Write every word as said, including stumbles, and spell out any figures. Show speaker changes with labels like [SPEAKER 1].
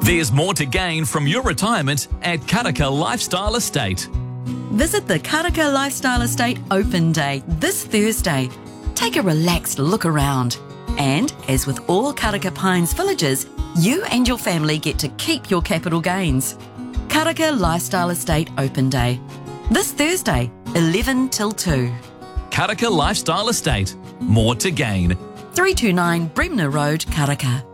[SPEAKER 1] There's more to gain from your retirement at Karaka Lifestyle Estate.
[SPEAKER 2] Visit the Karaka Lifestyle Estate Open Day this Thursday. Take a relaxed look around. And, as with all Karaka Pines villages, you and your family get to keep your capital gains. Karaka Lifestyle Estate Open Day. This Thursday, eleven till two.
[SPEAKER 1] Karaka Lifestyle Estate. More to gain.
[SPEAKER 2] three two nine Bremner Road, Karaka.